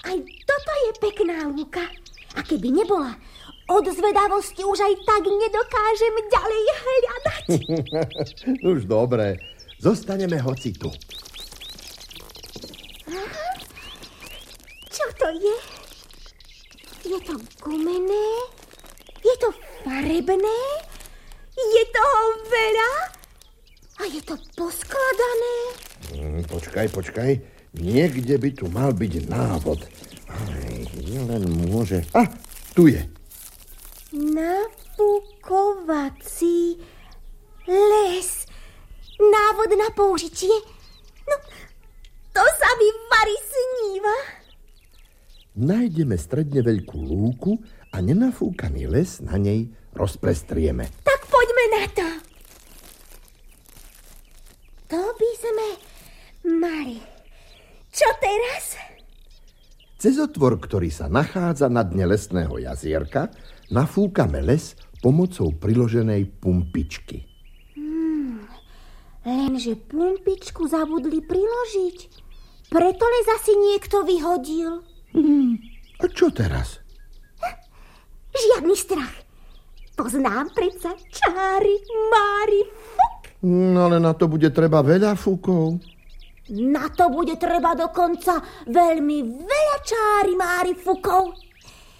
Aj toto je pekná lúka. A keby nebola, od zvedavosti už aj tak nedokážem ďalej hľadať. Už dobre, zostaneme hoci tu. Aha. Čo to je? Je to gumené? Je to farebné? Je toho veľa? A je to poskladané? Počkaj. Niekde by tu mal byť návod. Aj, len môže... Tu je. Nafúkovací les. Návod na použitie. No, to sa mi Mari sníva. Nájdeme stredne veľkú lúku a nenafúkaný les na nej rozprestrieme. Tak poďme na to. To by sme mali. Čo teraz? Cez otvor, ktorý sa nachádza na dne lesného jazierka, nafúkame les pomocou priloženej pumpičky. Lenže pumpičku zabudli priložiť. Preto les asi niekto vyhodil. A čo teraz? Žiadny strach. Poznám predsa čáry Mári Fuk. No ale na to bude treba veľa fúkov. Na to bude treba dokonca veľmi veľa čáry Mári Fukov.